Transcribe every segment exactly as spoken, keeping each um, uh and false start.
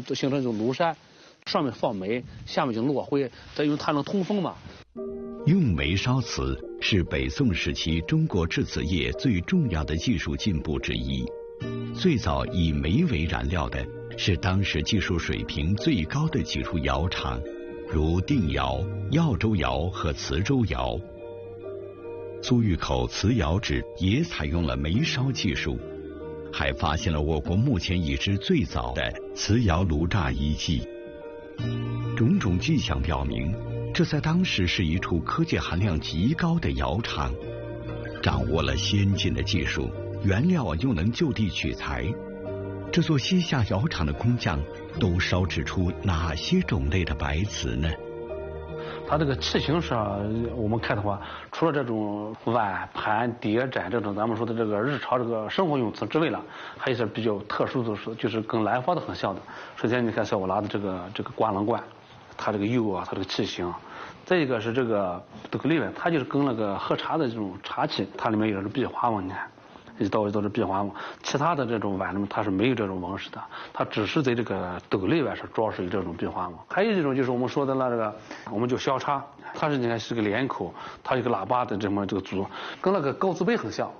都形成一种庐山，上面放煤，下面就落灰，它因为它能通风嘛。 用煤烧瓷是北宋时期中国制瓷业最重要的技术进步之一。最早以煤为燃料的是当时技术水平最高的几处窑厂，如定窑、耀州窑和磁州窑。苏峪口瓷窑址也采用了煤烧技术，还发现了我国目前已知最早的瓷窑炉栅遗迹。种种迹象表明，这在当时是一处科技含量极高的窑厂，掌握了先进的技术，原料又能就地取材。这座西夏窑厂的工匠都烧制出哪些种类的白瓷呢？ 它这个器型上，我们看的话，除了这种碗、盘、碟、盏这种咱们说的这个日常这个生活用瓷之外了，还有一些比较特殊的是，就是跟南方的很像的。首先，你看小我拿的这个这个瓜棱罐，它这个釉啊，它这个器型。再一个是这个这个里面，它就是跟那个喝茶的这种茶器，它里面有这壁花纹，你看。一道一道的壁花纹，其他的这种碗里面它是没有这种纹饰的，它只是在这个斗内外是装饰有这种壁花纹。还有一种就是我们说的那个，我们叫箫叉，它是你看是个连口，它有个喇叭的这么这个足，跟那个高字杯很像。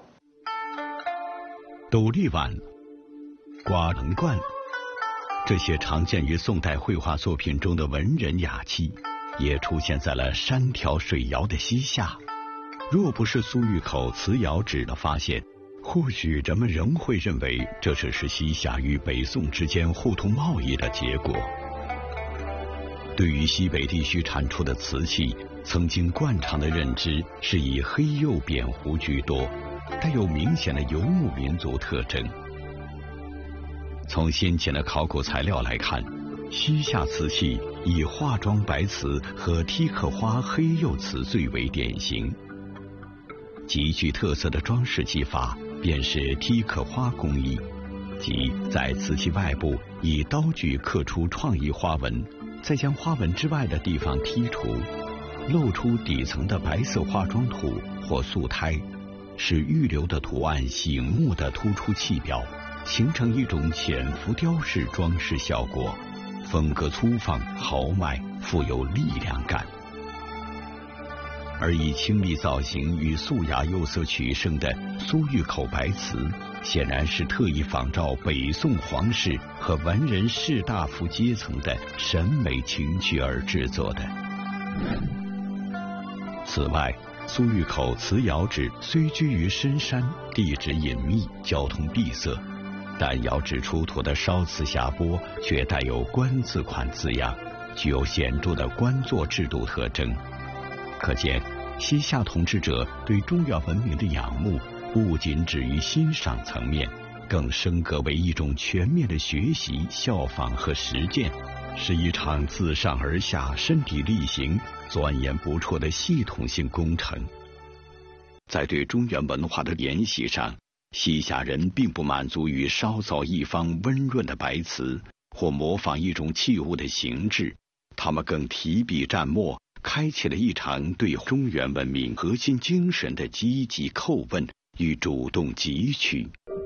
斗笠碗、瓜棱罐，这些常见于宋代绘画作品中的文人雅器，也出现在了山条水窑的西夏。若不是苏峪口瓷窑址的发现，或许人们仍会认为这只是西夏与北宋之间互通贸易的结果。对于西北地区产出的瓷器，曾经惯常的认知是以黑釉扁壶居多，带有明显的游牧民族特征。从先前的考古材料来看，西夏瓷器以化妆白瓷和梯刻花黑釉瓷最为典型。极具特色的装饰技法便是梯刻花工艺，即在瓷器外部以刀具刻出创意花纹，再将花纹之外的地方剔除，露出底层的白色化妆土或素胎，使预留的图案醒目地突出器表，形成一种浅浮雕式装饰效果，风格粗放豪迈，富有力量感。而以清丽造型与素雅釉色取胜的苏峪口白瓷，显然是特意仿照北宋皇室和文人士大夫阶层的审美情趣而制作的。此外，苏峪口瓷窑址虽居于深山，地质隐秘，交通闭塞，但窑址出土的烧瓷匣钵却带有官字款字样，具有显著的官座制度特征。可见，西夏统治者对中原文明的仰慕不仅止于欣赏层面，更升格为一种全面的学习、效仿和实践，是一场自上而下、身体力行、钻研不辍的系统性工程。在对中原文化的研习上，西夏人并不满足于烧造一方温润的白瓷，或模仿一种器物的形制，他们更提笔蘸墨，开启了一场对中原文明核心精神的积极叩问与主动汲取。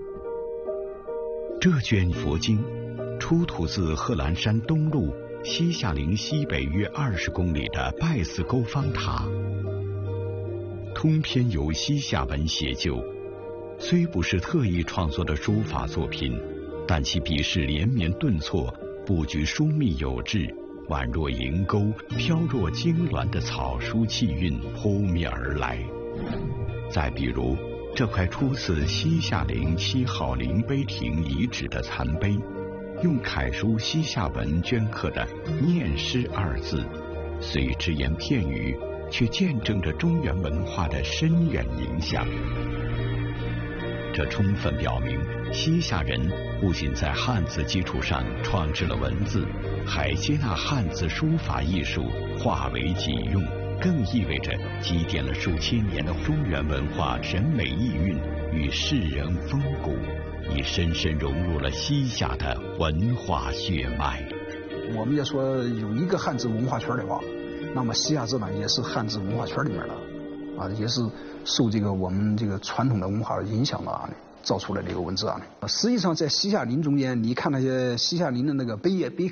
这卷佛经出土自贺兰山东麓西夏陵西北约二十公里的拜寺沟方塔，通篇由西夏文写就，虽不是特意创作的书法作品，但其笔势连绵顿挫，布局疏密有致，宛若银钩，飘若经峦的草书气韵扑面而来。再比如这块出自西夏陵七号陵碑亭遗址的残碑，用楷书西夏文镌刻的念诗二字，虽只言片语，却见证着中原文化的深远影响。这充分表明，西夏人不仅在汉字基础上创制了文字，还接纳汉字书法艺术化为己用，更意味着积淀了数千年的中原文化审美意蕴与世人风骨，已深深融入了西夏的文化血脉。 我们要说有一个汉字文化圈的话，那么西夏字呢也是汉字文化圈里面的啊，也是受这个我们这个传统的文化影响啊，造出来的一个文字啊。实际上在西夏陵中间，你看那些西夏陵的那个碑碑